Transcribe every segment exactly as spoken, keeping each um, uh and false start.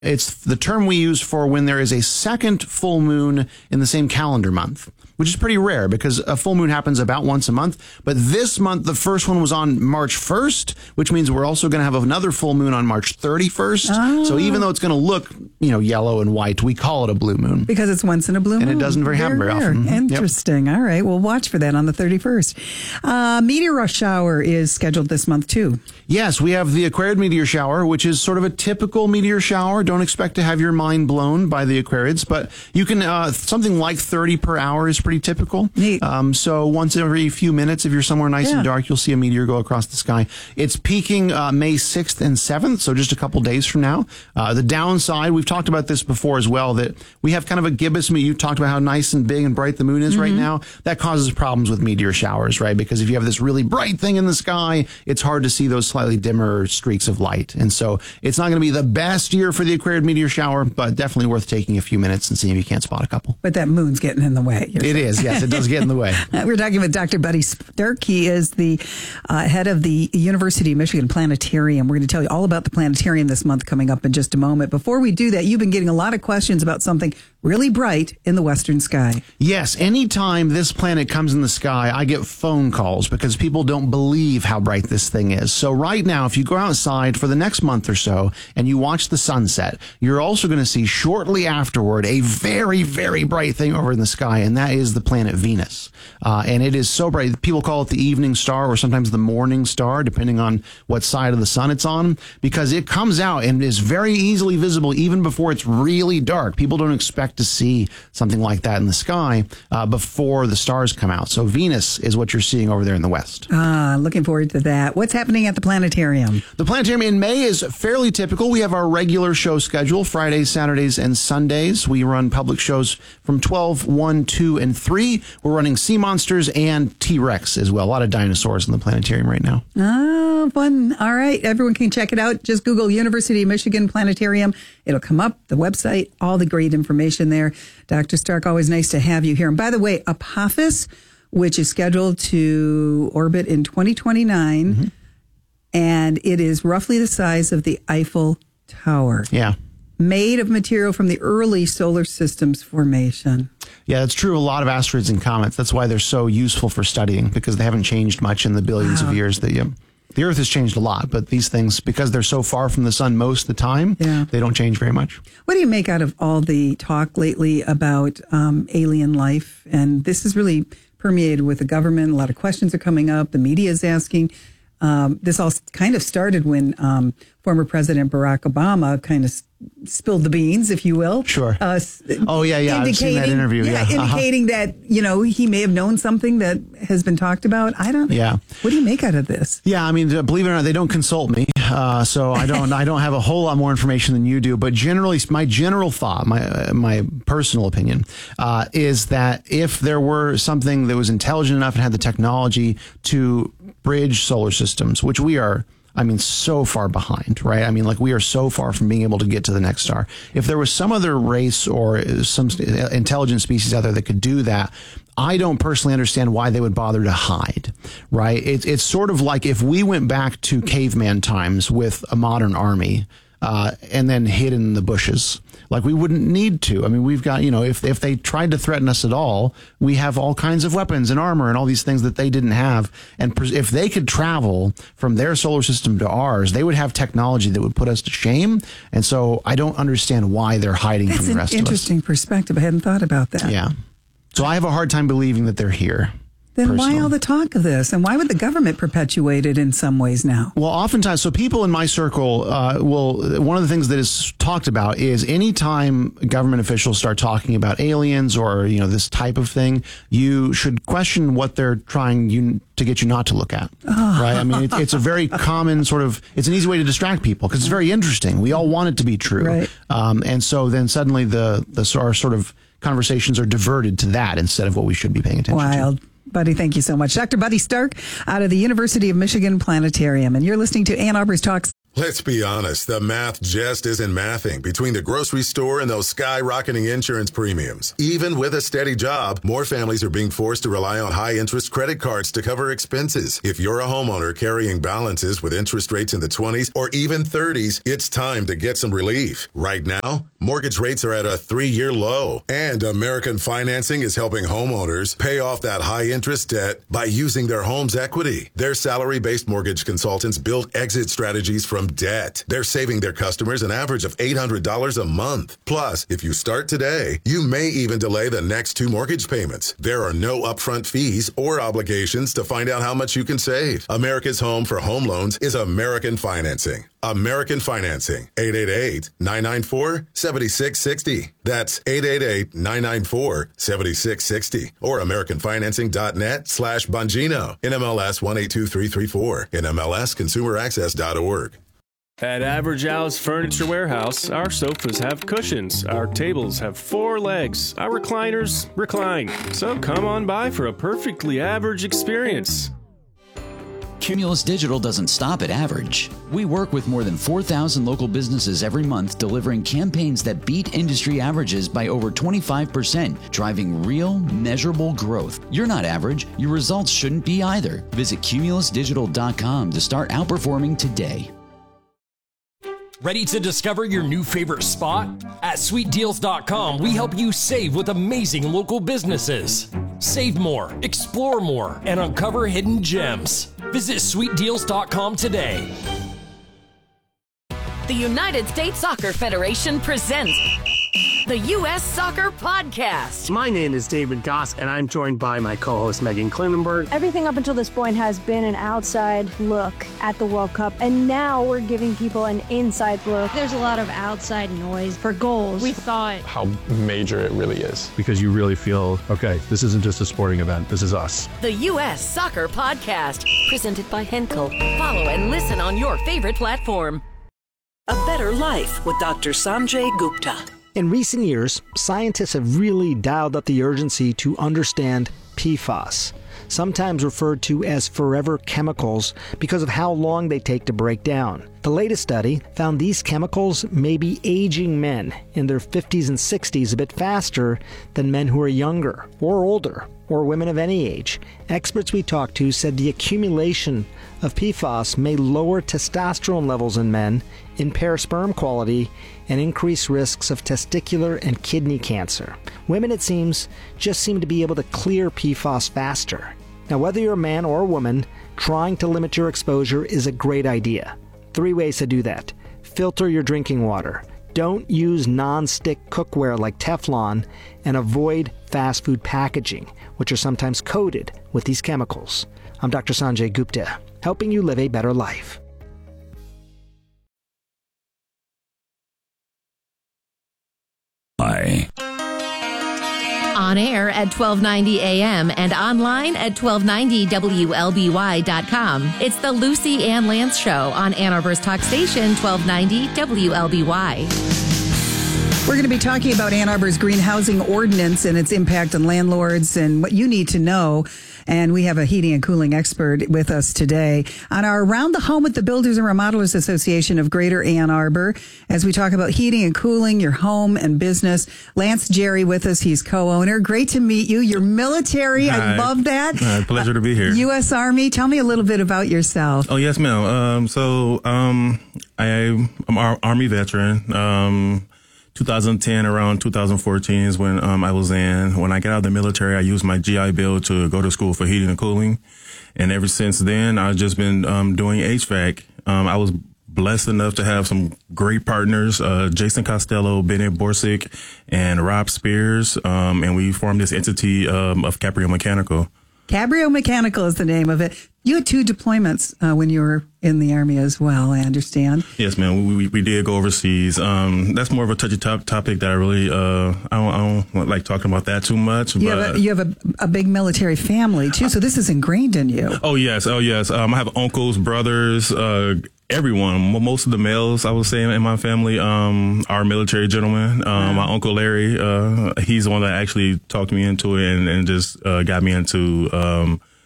It's the term we use for when there is a second full moon in the same calendar month, which is pretty rare because a full moon happens about once a month. But this month, the first one was on March first, which means we're also going to have another full moon on March thirty-first. Oh. So even though it's going to look, you know, yellow and white, we call it a blue moon. Because it's once in a blue moon. And it doesn't very, very happen very often. Interesting. Yep. All right. We'll watch for that on the thirty-first. Uh, meteor shower is scheduled this month, too. Yes, we have the Aquariid meteor shower, which is sort of a typical meteor shower. Don't expect to have your mind blown by the Aquariids, but you can, uh, something like thirty per hour is pretty typical. Neat. Um, so once every few minutes, if you're somewhere nice yeah. and dark, you'll see a meteor go across the sky. It's peaking uh, May sixth and seventh, so just a couple days from now. Uh, the downside, we've talked about this before as well, that we have kind of a gibbous moon. You talked about how nice and big and bright the moon is mm-hmm. right now. That causes problems with meteor showers, right? Because if you have this really bright thing in the sky, it's hard to see those slightly dimmer streaks of light. And so it's not going to be the best year for the Aquariid meteor shower, but definitely worth taking a few minutes and seeing if you can't spot a couple. But that moon's getting in the way. It saying. is, yes. It does get in the way. We're talking with Doctor Buddy Stark. He is the uh, head of the University of Michigan Planetarium. We're going to tell you all about the planetarium this month coming up in just a moment. Before we do that, you've been getting a lot of questions about something really bright in the western sky. Yes. Anytime this planet comes in the sky, I get phone calls because people don't believe how bright this thing is. So right now, if you go outside for the next month or so and you watch the sunset, you're also going to see shortly afterward a very, very bright thing over in the sky, and that is the planet Venus. Uh, and it is so bright. People call it the evening star or sometimes the morning star, depending on what side of the sun it's on, because it comes out and is very easily visible even before it's really dark. People don't expect to see something like that in the sky uh, before the stars come out. So Venus is what you're seeing over there in the west. Ah, looking forward to that. What's happening at the planetarium? The planetarium in May is fairly typical. We have our regular show schedule, Fridays, Saturdays, and Sundays. We run public shows from twelve, one, two, and three. We're running sea monsters and T-Rex as well. A lot of dinosaurs in the planetarium right now. Oh, fun. All right. Everyone can check it out. Just Google University of Michigan Planetarium. It'll come up, the website, all the great information there. Doctor Stark, always nice to have you here. And by the way, Apophis, which is scheduled to orbit in twenty twenty-nine, mm-hmm. and it is roughly the size of the Eiffel Tower. Yeah. Made of material from the early solar system's formation. Yeah, that's true. A lot of asteroids and comets. That's why they're so useful for studying, because they haven't changed much in the billions wow. of years that you... The Earth has changed a lot, but these things, because they're so far from the sun most of the time, yeah. they don't change very much. What do you make out of all the talk lately about um, alien life? And this is really permeated with the government. A lot of questions are coming up. The media is asking. Um, this all kind of started when um, former President Barack Obama kind of spilled the beans, if you will. Sure. Uh, oh, yeah, yeah. I've seen that interview. Yeah, yeah. indicating uh-huh. that, you know, he may have known something that has been talked about. I don't know. Yeah. What do you make out of this? Yeah, I mean, believe it or not, they don't consult me. Uh, so I don't I don't have a whole lot more information than you do. But generally, my general thought, my uh, my personal opinion, uh, is that if there were something that was intelligent enough and had the technology to bridge solar systems, which we are, I mean, so far behind, right? I mean, like, we are so far from being able to get to the next star. If there was some other race or some intelligent species out there that could do that, I don't personally understand why they would bother to hide, right? It, it's sort of like if we went back to caveman times with a modern army uh, and then hid in the bushes. Like, we wouldn't need to. I mean, we've got, you know, if if they tried to threaten us at all, we have all kinds of weapons and armor and all these things that they didn't have. And if they could travel from their solar system to ours, they would have technology that would put us to shame. And so I don't understand why they're hiding That's from the rest of us. That's an interesting perspective. I hadn't thought about that. Yeah. So I have a hard time believing that they're here. Then personally. Why all the talk of this? And why would the government perpetuate it in some ways now? Well, oftentimes, so people in my circle uh, will, one of the things that is talked about is anytime government officials start talking about aliens or, you know, this type of thing, you should question what they're trying you to get you not to look at, oh. right? I mean, it, it's a very common sort of, it's an easy way to distract people because it's very interesting. We all want it to be true. Right. Um, and so then suddenly the, the our sort of conversations are diverted to that instead of what we should be paying attention Wild. to. Buddy, thank you so much. Doctor Buddy Stark out of the University of Michigan Planetarium. And you're listening to Ann Arbor's Talks. Let's be honest, the math just isn't mathing between the grocery store and those skyrocketing insurance premiums. Even with a steady job, more families are being forced to rely on high-interest credit cards to cover expenses. If you're a homeowner carrying balances with interest rates in the twenties or even thirties, it's time to get some relief. Right now, mortgage rates are at a three-year low, and American Financing is helping homeowners pay off that high-interest debt by using their home's equity. Their salary-based mortgage consultants build exit strategies from debt. They're saving their customers an average of eight hundred dollars a month. Plus, if you start today, you may even delay the next two mortgage payments. There are no upfront fees or obligations to find out how much you can save. America's home for home loans is American Financing. American Financing. eight eight eight, nine nine four, seven six six zero. That's eight eight eight, nine nine four, seven six six zero. Or americanfinancing.net slash Bongino. N M L S one eight two three three four. N M L S consumer access dot org. At Average Al's Furniture Warehouse, our sofas have cushions, our tables have four legs, our recliners recline. So come on by for a perfectly average experience. Cumulus Digital doesn't stop at average. We work with more than four thousand local businesses every month, delivering campaigns that beat industry averages by over twenty-five percent, driving real, measurable growth. You're not average. Your results shouldn't be either. Visit cumulus digital dot com to start outperforming today. Ready to discover your new favorite spot? At sweet deals dot com, we help you save with amazing local businesses. Save more, explore more, and uncover hidden gems. Visit sweet deals dot com today. The United States Soccer Federation presents the U S Soccer Podcast. My name is David Goss, and I'm joined by my co-host Megan Klinenberg. Everything up until this point has been an outside look at the World Cup, and now we're giving people an inside look. There's a lot of outside noise for goals. We thought how major it really is. Because you really feel, okay, this isn't just a sporting event, this is us. The U S Soccer Podcast, presented by Henkel. Follow and listen on your favorite platform. A Better Life with Doctor Sanjay Gupta. In recent years, scientists have really dialed up the urgency to understand P FAS, sometimes referred to as forever chemicals because of how long they take to break down. The latest study found these chemicals may be aging men in their fifties and sixties a bit faster than men who are younger or older, or women of any age. Experts we talked to said the accumulation of P FAS may lower testosterone levels in men, impair sperm quality, and increase risks of testicular and kidney cancer. Women, it seems, just seem to be able to clear P FAS faster. Now, whether you're a man or a woman, trying to limit your exposure is a great idea. Three ways to do that. Filter your drinking water. Don't use non-stick cookware like Teflon, and avoid fast food packaging, which are sometimes coated with these chemicals. I'm Doctor Sanjay Gupta, helping you live a better life. Bye. On air at twelve ninety A M and online at twelve ninety W L B Y dot com. It's the Lucy Ann Lance Show on Ann Arbor's talk station, twelve ninety W L B Y. We're going to be talking about Ann Arbor's green housing ordinance and its impact on landlords and what you need to know. And we have a heating and cooling expert with us today on our Around the Home with the Builders and Remodelers Association of Greater Ann Arbor, as we talk about heating and cooling your home and business. Lance Jerry with us. He's co-owner. Great to meet you. You're military. Hi. I love that. Uh, pleasure to be here. U S Army. Tell me a little bit about yourself. Oh, yes, ma'am. Um, so um, I, I'm an Army veteran. Um, twenty ten, around two thousand fourteen is when um, I was in. When I got out of the military, I used my G I Bill to go to school for heating and cooling. And ever since then, I've just been um, doing H V A C. Um, I was blessed enough to have some great partners, uh, Jason Costello, Bennett Borsick, and Rob Spears. Um, and we formed this entity um, of Cabrio Mechanical. Cabrio Mechanical is the name of it. You had two deployments uh, when you were in the Army as well, I understand. Yes, ma'am. We, we, we did go overseas. Um, that's more of a touchy top topic that I really, uh, I don't, I don't like talking about that too much. You but, have, a, you have a, a big military family too, so this is ingrained in you. Oh, yes. Oh, yes. Um, I have uncles, brothers, uh, everyone. Most of the males, I would say, in my family um, are military gentlemen. Um, wow. My Uncle Larry, uh, he's the one that actually talked me into it and, and just uh, got me into um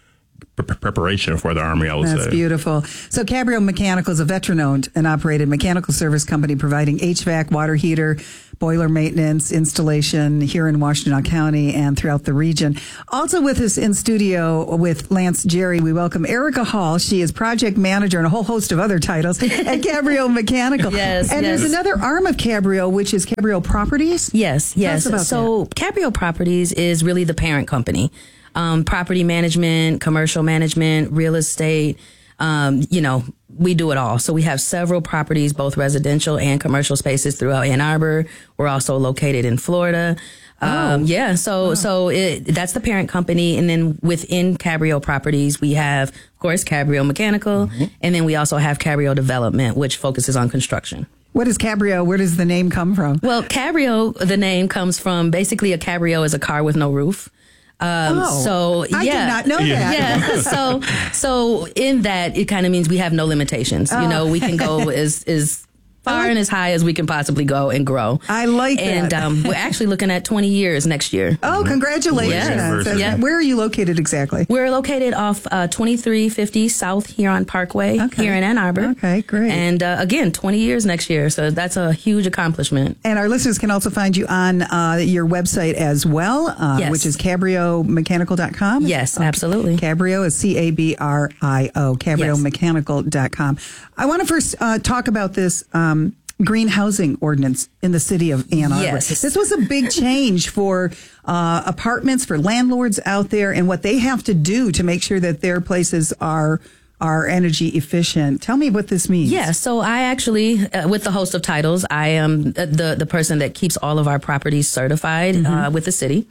pre- preparation for the Army, I would That's say. beautiful. So Cabrio Mechanical is a veteran-owned and operated mechanical service company providing H V A C, water heater, boiler maintenance, installation here in Washtenaw County and throughout the region. Also with us in studio with Lance Jerry, we welcome Erica Hall. She is project manager and a whole host of other titles at Cabrio Mechanical. Yes, And yes. there's another arm of Cabrio, which is Cabrio Properties. Yes, yes. Tell us about So Cabrio Properties is really the parent company. Um, property management, commercial management, real estate, um, you know, we do it all. So we have several properties, both residential and commercial spaces throughout Ann Arbor. We're also located in Florida. Um, Oh. yeah, so so it, that's the parent company, and then within Cabrio Properties, we have, of course, Cabrio Mechanical, and then we also have Cabrio Development, which focuses on construction. What is Cabrio? Where does the name come from? Well, Cabrio, the name comes from basically a cabrio is a car with no roof. Um, Oh, so I did yeah, not know that. Yeah. So, so in that, it kind of means we have no limitations. Oh. You know, we can go as, as far and as high as we can possibly go and grow. I like and, that. um, we're actually looking at twenty years next year. Oh, congratulations. Yes. Yeah. Where are you located exactly? We're located off uh, twenty-three fifty South Huron Parkway here in Ann Arbor. Okay, great. And uh, again, twenty years next year. So that's a huge accomplishment. And our listeners can also find you on uh, your website as well, uh, Yes. which is cabrio mechanical dot com. Yes, absolutely. Cabrio is C A B R I O, cabrio mechanical dot com. I want to first uh, talk about this um, green housing ordinance in the city of Ann Arbor. Yes. This was a big change for uh, apartments, for landlords out there, and what they have to do to make sure that their places are are energy efficient. Tell me what this means. Yeah, so I actually, uh, with the host of titles, I am the the person that keeps all of our properties certified Mm-hmm. uh, with the city.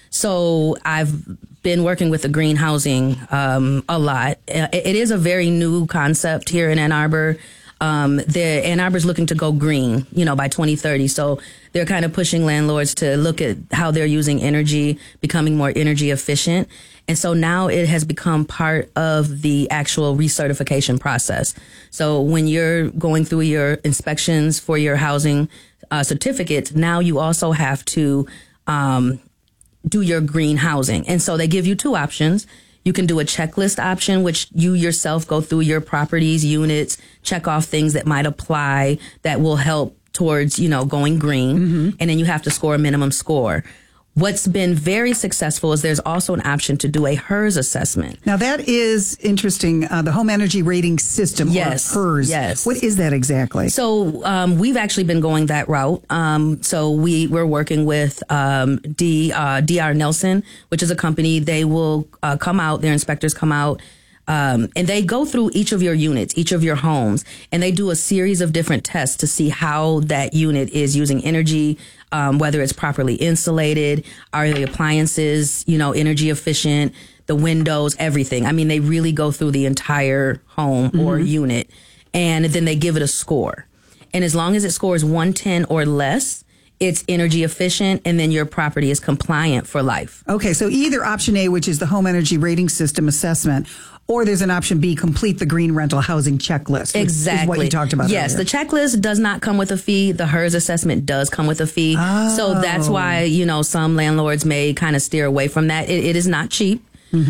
So I've been working with the green housing um, a lot. Uh, It, it is a very new concept here in Ann Arbor. Um, the Ann Arbor's looking to go green, you know, by twenty thirty. So they're kind of pushing landlords to look at how they're using energy, becoming more energy efficient. And so now it has become part of the actual recertification process. So when you're going through your inspections for your housing uh, certificates, now you also have to um, do your green housing. And so they give you two options. You can do a checklist option, which you yourself go through your properties, units, check off things that might apply that will help towards, you know, going green. Mm-hmm. And then you have to score a minimum score. What's been very successful is there's also an option to do a HERS assessment. Now that is interesting. Uh, the Home Energy Rating System, Yes, or HERS. yes. What is that exactly? So um, we've actually been going that route. Um, so we we're working with um, D uh, D R Nelson, which is a company. They will uh, come out. Their inspectors come out. Um, and they go through each of your units, each of your homes, and they do a series of different tests to see how that unit is using energy, um, whether it's properly insulated, are the appliances, you know, energy efficient, the windows, everything. I mean, they really go through the entire home or Mhm. unit, and then they give it a score. And as long as it scores one ten or less, it's energy efficient, and then your property is compliant for life. Okay, so either option A, which is the Home Energy Rating System assessment, or there's an option B, complete the green rental housing checklist. which Exactly. is what you talked about Yes, earlier. the checklist does not come with a fee. The HERS assessment does come with a fee. So that's why, you know, some landlords may kind of steer away from that. It, it is not cheap,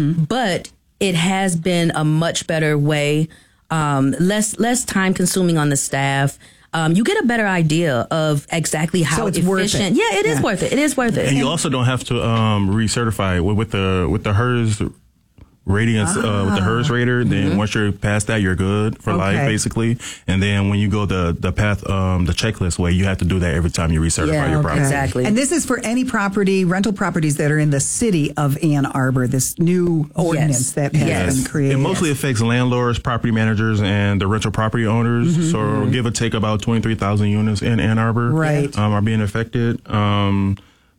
but it has been a much better way, um, less less time consuming on the staff. Um, you get a better idea of exactly how So it's efficient. worth it. Yeah, it is Yeah. worth it. It is worth it. And you also don't have to um, recertify with, with the with the HERS rating, uh, with the HERS rater. Then Mm-hmm. once you're past that, you're good for life, Okay. basically. And then when you go the the path, um, the checklist way, you have to do that every time you recertify your property. And this is for any property, rental properties that are in the city of Ann Arbor, this new ordinance that has been created. It mostly affects landlords, property managers, and the rental property owners. Mhm. So give or take about twenty-three thousand units in Ann Arbor Right. um, are being affected. Um,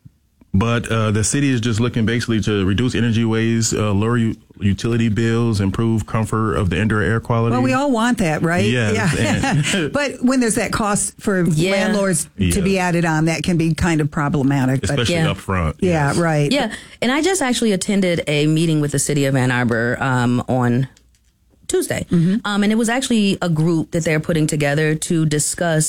but uh, the city is just looking basically to reduce energy waste, uh, lower u- utility bills, improve comfort of the indoor air quality. Well, we all want that, right? Yes, Yeah. But when there's that cost for Yeah. landlords to be added on, that can be kind of problematic. But- Especially Yeah. up front. Yeah, right. Yeah, and I just actually attended a meeting with the city of Ann Arbor um, on Tuesday, um, and it was actually a group that they're putting together to discuss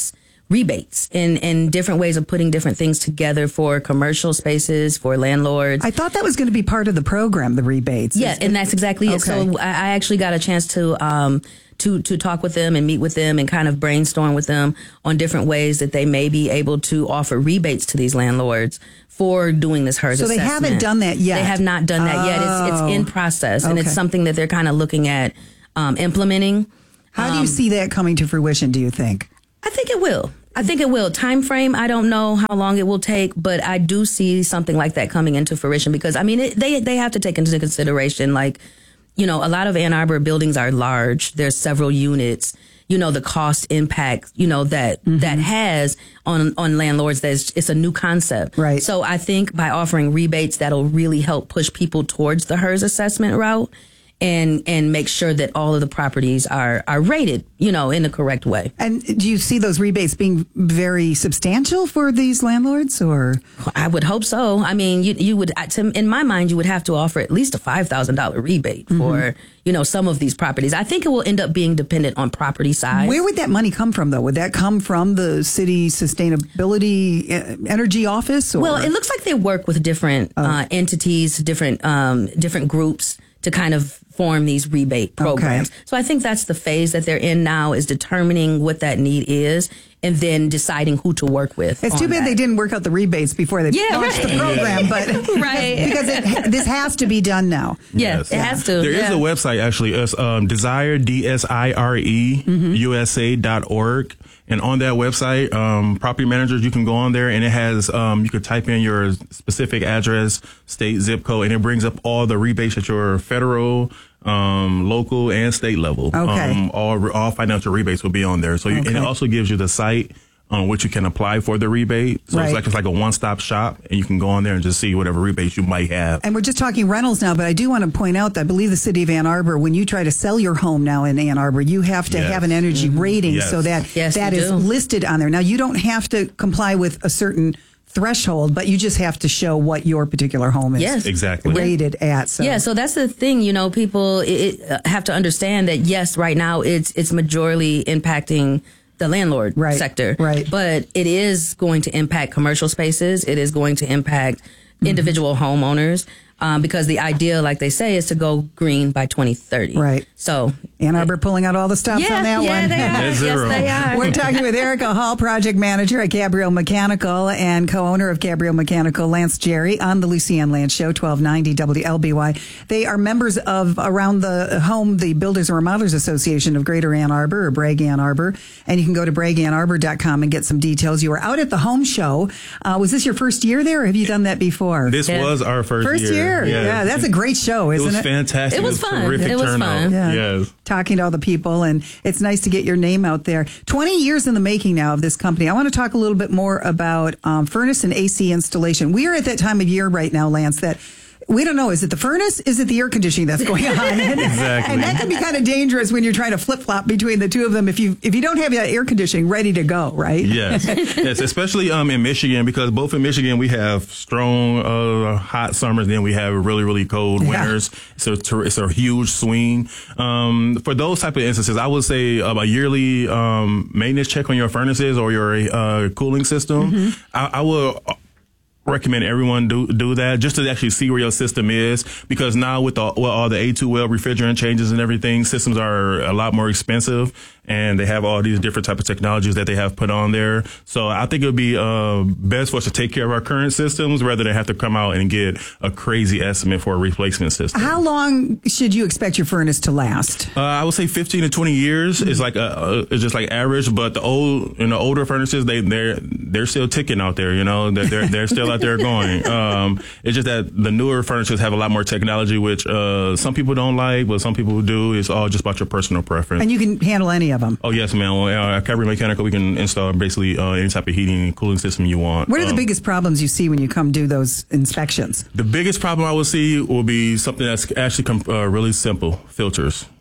rebates and, and different ways of putting different things together for commercial spaces, for landlords. I thought that was going to be part of the program, the rebates. Yeah, Is and that's exactly it. Okay. So I, I actually got a chance to um to to talk with them and meet with them and kind of brainstorm with them on different ways that they may be able to offer rebates to these landlords for doing this HERS So they assessment. haven't done that yet? They have not done that yet. It's, it's in Oh. process, and it's Okay. something that they're kind of looking at um, implementing. How do you Um, see that coming to fruition, do you think? I think it will. I think it will. Time frame, I don't know how long it will take, but I do see something like that coming into fruition because, I mean, it, they they have to take into consideration, like, you know, a lot of Ann Arbor buildings are large. There's several units. You know, the cost impact, you know, that that has on on landlords, that's it's a new concept. Right. So I think by offering rebates, that'll really help push people towards the HERS assessment route. And and make sure that all of the properties are are rated, you know, in the correct way. And do you see those rebates being very substantial for these landlords, or? I would hope so. I mean, you you would, to, in my mind, you would have to offer at least a five thousand dollar rebate for, Mm-hmm. you know, some of these properties. I think it will end up being dependent on property size. Where would that money come from, though? Would that come from the city sustainability uh, energy office? Or? Well, it looks like they work with different uh, entities, different um, different groups to kind of form these rebate programs. Okay. So I think that's the phase that they're in now, is determining what that need is and then deciding who to work with. It's too on bad that. they didn't work out the rebates before they Yeah, launched right. the program, but Right. because it, this has to be done now. Yeah, Yes. it has to. There is yeah. a website actually. It's um, Desire D S I R E U S A dot org, and on that website, um, property managers, you can go on there, and it has um, you could type in your specific address, state, zip code, and it brings up all the rebates at your federal, um, local, and state level. Okay. Um, all all financial rebates will be on there. So you, and it Okay. also gives you the site on which you can apply for the rebate. So Right. it's like it's like a one-stop shop, and you can go on there and just see whatever rebates you might have. And we're just talking rentals now, but I do want to point out that I believe the city of Ann Arbor, when you try to sell your home now in Ann Arbor, you have to Yes. have an energy rating Yes. so that Yes, that you is do. listed on there. Now, you don't have to comply with a certain threshold, but you just have to show what your particular home is Yes. Exactly. rated at. So. Yeah, so that's the thing, you know, people it, it, uh, have to understand that, yes, right now it's it's majorly impacting the landlord Right, sector. right. But it is going to impact commercial spaces. It is going to impact individual homeowners. Um, because the idea, like they say, is to go green by twenty thirty. Right. So Ann Arbor pulling out all the stops yeah, on that yeah, one. they are. Net zero. Yes, they are. We're talking with Erica Hall, project manager at Gabriel Mechanical and co-owner of Gabriel Mechanical, Lance Jerry, on the Lucy Ann Lance Show, twelve ninety W L B Y. They are members of Around the Home, the Builders and Remodelers Association of Greater Ann Arbor, or Bragg Ann Arbor. And you can go to bragg ann arbor dot com and get some details. You were out at the home show. Uh, was this your first year there, or have you done that before? This Yeah. was our first, First year. Yes. Yeah, that's a great show, It isn't was it? fantastic. It was a fun. Terrific It was turnout. fun. Yeah. Yes. Talking to all the people, and it's nice to get your name out there. twenty years in the making now of this company. I want to talk a little bit more about um, furnace and A C installation. We are at that time of year right now, Lance, that we don't know. Is it the furnace? Is it the air conditioning that's going on? And, Exactly. and that can be kind of dangerous when you're trying to flip flop between the two of them. If you if you don't have that air conditioning ready to go, right? Yes, yes, especially um in Michigan, because both in Michigan we have strong uh hot summers, then we have really really cold Yeah. winters. So it's a, it's a huge swing. Um, for those type of instances, I would say um, a yearly um maintenance check on your furnaces or your uh cooling system. Mm-hmm. I, I will recommend everyone do do that just to actually see where your system is, because now with the, well, all the A two well refrigerant changes and everything, systems are a lot more expensive, and they have all these different type of technologies that they have put on there. So I think it would be uh, best for us to take care of our current systems rather than have to come out and get a crazy estimate for a replacement system. How long should you expect your furnace to last? Uh, I would say fifteen to twenty years is like a, uh, is just like average, but the old, you know, older furnaces, they, they're, they're still ticking out there, you know, they're, they're, they're still out there going. Um, it's just that the newer furnitures have a lot more technology, which, uh, some people don't like, but some people do. It's all just about your personal preference. And you can handle any of them. Oh, yes, man. Well, uh, at Gabriel Mechanical, we can install basically uh, any type of heating and cooling system you want. What are the Um, biggest problems you see when you come do those inspections? The biggest problem I would see will be something that's actually com- uh, really simple: filters.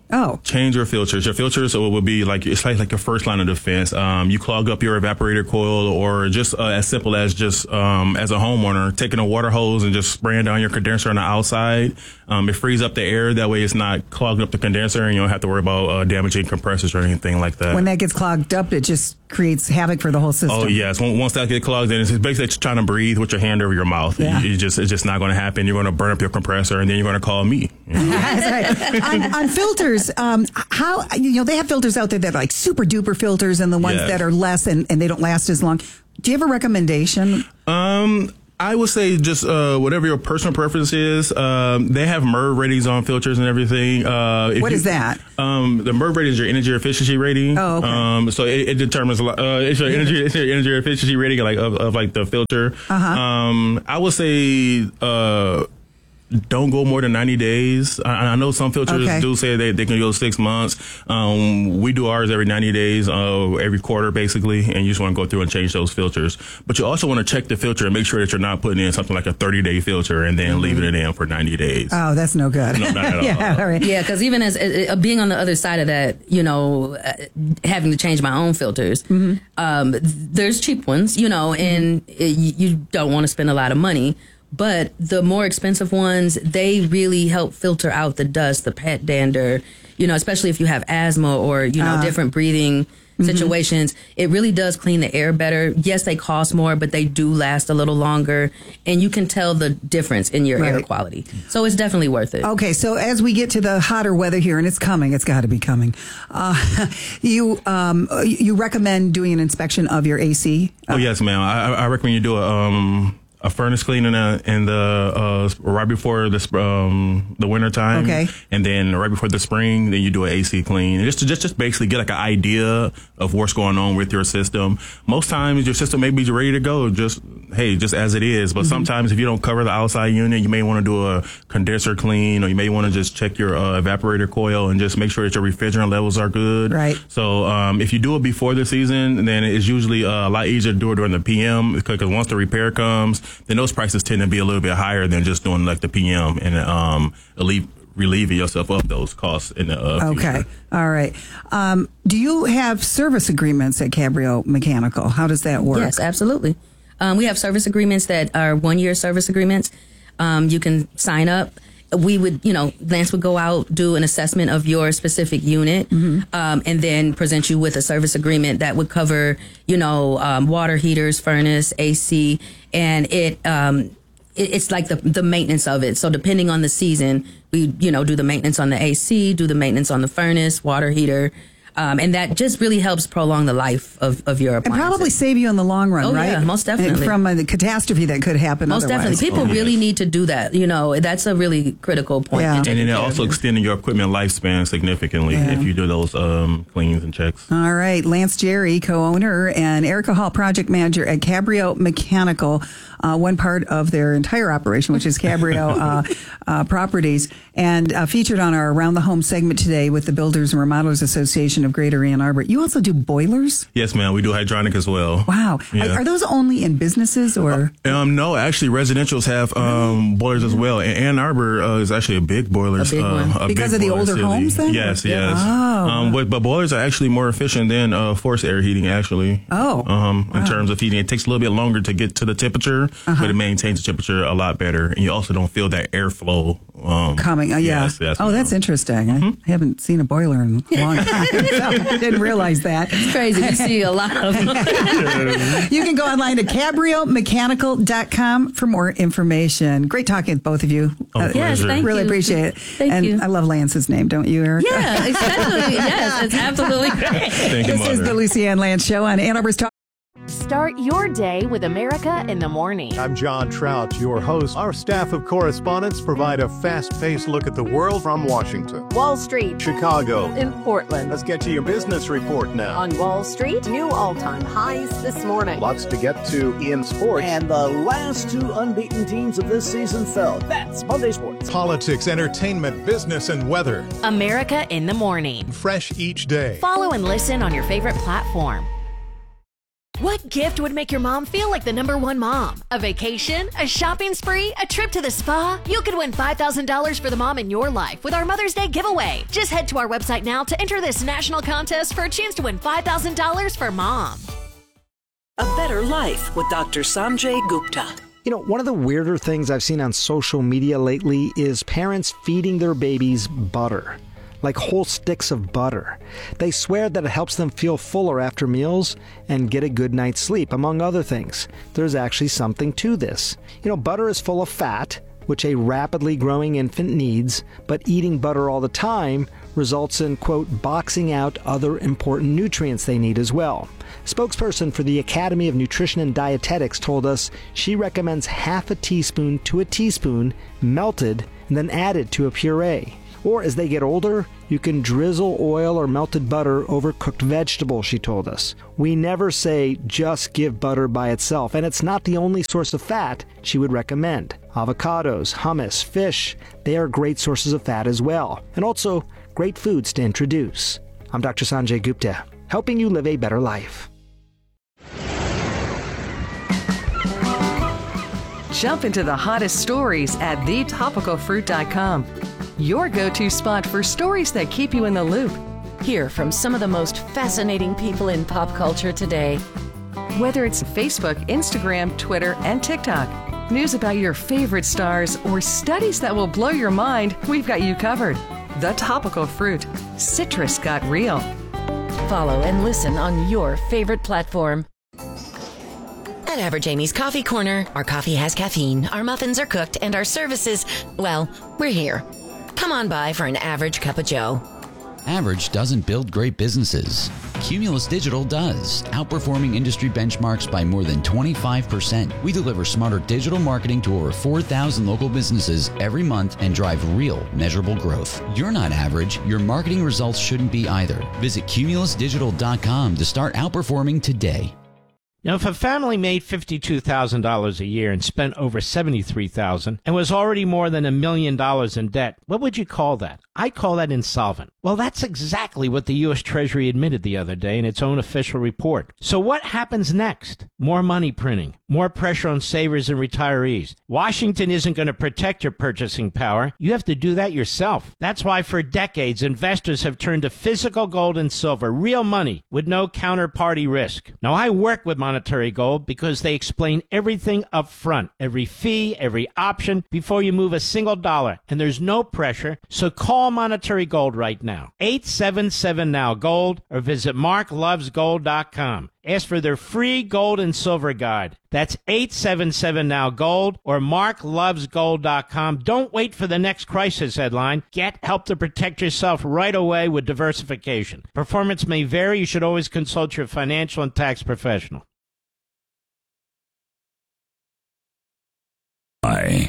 Oh. Change your filters. Your filters will be like, it's like, like your first line of defense. Um, you clog up your evaporator coil, or just uh, as simple as just, um, as a homeowner, taking a water hose and just spraying down your condenser on the outside. Um, it frees up the air. That way it's not clogging up the condenser, and you don't have to worry about uh, damaging compressors or anything like that. When that gets clogged up, it just creates havoc for the whole system. Oh, yes. Once that gets clogged, then it's basically just trying to breathe with your hand over your mouth. Yeah. You, you just, it's just not going to happen. You're going to burn up your compressor, and then you're going to call me. That's right. on, on filters, um, how, you know, they have filters out there that are like super duper filters and the ones Yes. that are less and, and they don't last as long. Do you have a recommendation? Um, I would say just uh, whatever your personal preference is. Um, they have M E R V ratings on filters and everything. Uh, if What you- is that? Um, the M E R V rating is your energy efficiency rating. Oh, okay. Um, so it, it determines a lot. Uh, it's your energy, it's your energy efficiency rating, like of, of like the filter. Uh-huh. Um, I would say. Uh, Don't go more than ninety days. I, I know some filters Okay. do say they, they can go six months. Um, we do ours every ninety days, uh, every quarter basically, and you just want to go through and change those filters. But you also want to check the filter and make sure that you're not putting in something like a thirty day filter and then leaving it in for ninety days. Oh, that's no good. No, not at all. yeah, all right. Yeah, because even as uh, being on the other side of that, you know, uh, having to change my own filters, um, th- there's cheap ones, you know, and uh, you, you don't want to spend a lot of money. But the more expensive ones, they really help filter out the dust, the pet dander, you know, especially if you have asthma or, you know, Uh, different breathing situations. It really does clean the air better. Yes, they cost more, but they do last a little longer. And you can tell the difference in your air Right. quality. So it's definitely worth it. Okay, so as we get to the hotter weather here, and it's coming, it's got to be coming. Uh, you um, you recommend doing an inspection of your A C? Oh yes, ma'am. I, I recommend you do a um a furnace clean in, a, in the uh right before the sp- um the winter time. Okay. And then right before the spring, then you do an A C clean, just to just just basically get like an idea of what's going on with your system. Most times your system may be ready to go, just hey, just as it is. But sometimes if you don't cover the outside unit, you may want to do a condenser clean, or you may want to just check your uh, evaporator coil and just make sure that your refrigerant levels are good. Right. So um, if you do it before the season, then it's usually uh, a lot easier to do it during the P M, because once the repair comes, then those prices tend to be a little bit higher than just doing like the P M and um, relieve, relieving yourself of those costs in the uh, Okay. future. All right. Um, do you have service agreements at Cabrio Mechanical? How does that work? Yes, absolutely. Um, we have service agreements that are one-year service agreements. Um, you can sign up. We would, you know, Lance would go out, do an assessment of your specific unit, um, and then present you with a service agreement that would cover, you know, um, water heaters, furnace, A C, and it, um, it it's like the the maintenance of it. So depending on the season, we, you know, do the maintenance on the A C, do the maintenance on the furnace, water heater. Um, and that just really helps prolong the life of, of your And appliances. probably save you in the long run, Oh, right? yeah, most definitely. From a catastrophe that could happen Most otherwise. definitely. People really need to do that. You know, that's a really critical point. Yeah. in And taking then it care of also your- extending your equipment lifespan significantly Yeah. if you do those um, cleans and checks. All right. Lance Jerry, co-owner, and Erica Hall, project manager at Cabrio Mechanical, uh, one part of their entire operation, which is Cabrio uh, uh, Properties, and uh, featured on our Around the Home segment today with the Builders and Remodelers Association of Greater Ann Arbor. You also do boilers? Yes, ma'am. We do hydronic as well. Wow. Yeah. Are, are those only in businesses or? Um, no, actually, residentials have um, boilers as well. And Ann Arbor uh, is actually a big boilers. A big uh, one. a Because big of the boiler older city. homes then? Yes, Yeah. yes. Oh. Um, but, but boilers are actually more efficient than uh, forced air heating, actually. Oh. Um, in Wow. terms of heating, it takes a little bit longer to get to the temperature, Uh-huh. but it maintains the temperature a lot better. And you also don't feel that airflow um, Coming, uh, yeah. Yes, yes, oh, ma'am. that's interesting. I haven't seen a boiler in a long time. so didn't realize that. It's crazy. We see a lot of them. You can go online to cabrio mechanical dot com for more information. Great talking with both of you. Oh, Uh, Yes, thank really you. appreciate it. Thank and you. I love Lance's name, don't you, Eric? Yeah, especially. Yes, it's absolutely great. Thank you, This is Mother. the Lucy Ann Lance Show on Ann Arbor's Talk. Start your day with America in the morning. I'm John Trout, your host. Our staff of correspondents provide a fast-paced look at the world from Washington, Wall Street, Chicago, in Portland. Let's get to your business report now. On Wall Street, new all-time highs this morning. Lots to get to in sports. And the last two unbeaten teams of this season fell. That's Monday Sports. Politics, entertainment, business, and weather. America in the morning. Fresh each day. Follow and listen on your favorite platform. What gift would make your mom feel like the number one mom? A vacation? A shopping spree? A trip to the spa? You could win five thousand dollars for the mom in your life with our Mother's Day giveaway. Just head to our website now to enter this national contest for a chance to win five thousand dollars for mom. A Better Life with Doctor Sanjay Gupta. You know, one of the weirder things I've seen on social media lately is parents feeding their babies butter, like whole sticks of butter. They swear that it helps them feel fuller after meals and get a good night's sleep, among other things. There's actually something to this. You know, butter is full of fat, which a rapidly growing infant needs, but eating butter all the time results in, quote, boxing out other important nutrients they need as well. Spokesperson for the Academy of Nutrition and Dietetics told us she recommends half a teaspoon to a teaspoon melted and then added to a puree. Or as they get older, you can drizzle oil or melted butter over cooked vegetables, she told us. We never say just give butter by itself, and it's not the only source of fat she would recommend. Avocados, hummus, fish, they are great sources of fat as well, and also great foods to introduce. I'm Doctor Sanjay Gupta, helping you live a better life. Jump into the hottest stories at the topical fruit dot com. Your go-to spot for stories that keep you in the loop. Hear from some of the most fascinating people in pop culture today. Whether it's Facebook, Instagram, Twitter, and TikTok, news about your favorite stars, or studies that will blow your mind, we've got you covered. The Topical Fruit. Citrus got real. Follow and listen on your favorite platform. At Average Amy's Coffee Corner, our coffee has caffeine, our muffins are cooked, and our services, well, we're here. Come on by for an average cup of joe. Average doesn't build great businesses. Cumulus Digital does, outperforming industry benchmarks by more than twenty-five percent. We deliver smarter digital marketing to over four thousand local businesses every month and drive real, measurable growth. You're not average. Your marketing results shouldn't be either. Visit cumulus digital dot com to start outperforming today. Now, if a family made fifty-two thousand dollars a year and spent over seventy-three thousand dollars and was already more than a million dollars in debt, what would you call that? I call that insolvent. Well, that's exactly what the U S Treasury admitted the other day in its own official report. So what happens next? More money printing, more pressure on savers and retirees. Washington isn't going to protect your purchasing power. You have to do that yourself. That's why for decades, investors have turned to physical gold and silver, real money with no counterparty risk. Now, I work with Monetary Gold because they explain everything up front, every fee, every option, before you move a single dollar. And there's no pressure, so call Monetary Gold right now. eight seven seven now gold or visit mark loves gold dot com. Ask for their free gold and silver guide. That's eight seven seven now gold or mark loves gold dot com. Don't wait for the next crisis headline. Get help to protect yourself right away with diversification. Performance may vary. You should always consult your financial and tax professional. Bye.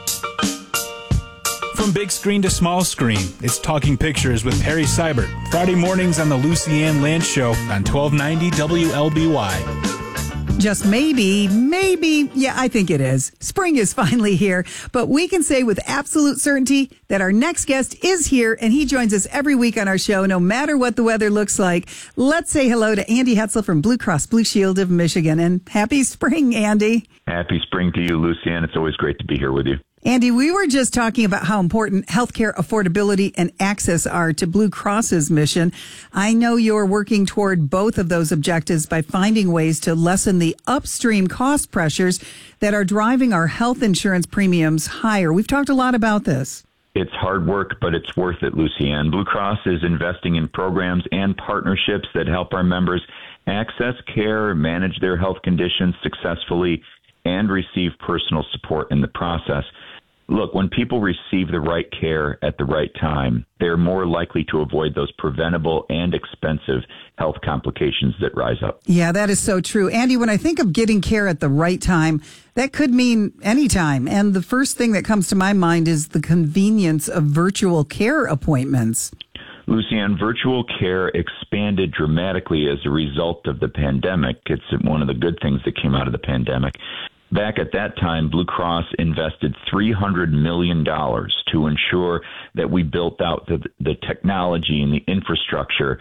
From big screen to small screen, it's Talking Pictures with Perry Seibert. Friday mornings on the Lucy Ann Lance Show on twelve ninety W L B Y. Just maybe, maybe, yeah, I think it is. Spring is finally here, but we can say with absolute certainty that our next guest is here, and he joins us every week on our show, no matter what the weather looks like. Let's say hello to Andy Hetzel from Blue Cross Blue Shield of Michigan, and happy spring, Andy. Happy spring to you, Lucy Ann. It's always great to be here with you. Andy, we were just talking about how important healthcare affordability and access are to Blue Cross's mission. I know you're working toward both of those objectives by finding ways to lessen the upstream cost pressures that are driving our health insurance premiums higher. We've talked a lot about this. It's hard work, but it's worth it, Lucy Ann. Blue Cross is investing in programs and partnerships that help our members access care, manage their health conditions successfully, and receive personal support in the process. Look, when people receive the right care at the right time, they're more likely to avoid those preventable and expensive health complications that rise up. Yeah, that is so true. Andy, when I think of getting care at the right time, that could mean any time. And the first thing that comes to my mind is the convenience of virtual care appointments. Lucy Ann, virtual care expanded dramatically as a result of the pandemic. It's one of the good things that came out of the pandemic. Back at that time, Blue Cross invested three hundred million dollars to ensure that we built out the, the technology and the infrastructure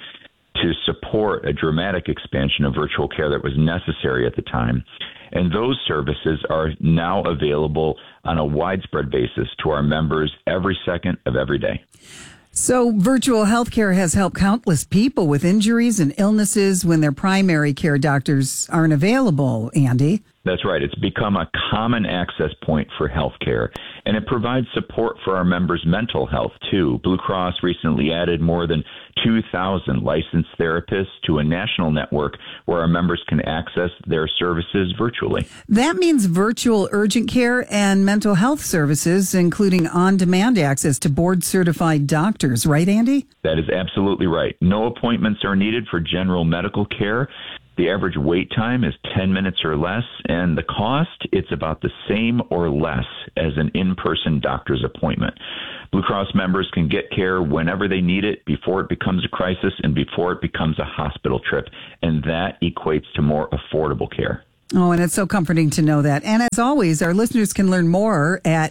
to support a dramatic expansion of virtual care that was necessary at the time. And those services are now available on a widespread basis to our members every second of every day. So virtual healthcare has helped countless people with injuries and illnesses when their primary care doctors aren't available, Andy. That's right. It's become a common access point for healthcare, and it provides support for our members' mental health, too. Blue Cross recently added more than two thousand licensed therapists to a national network where our members can access their services virtually. That means virtual urgent care and mental health services, including on-demand access to board-certified doctors, right, Andy? That is absolutely right. No appointments are needed for general medical care. The average wait time is ten minutes or less, and the cost, it's about the same or less as an in-person doctor's appointment. Blue Cross members can get care whenever they need it, before it becomes a crisis and before it becomes a hospital trip, and that equates to more affordable care. Oh, and it's so comforting to know that. And as always, our listeners can learn more at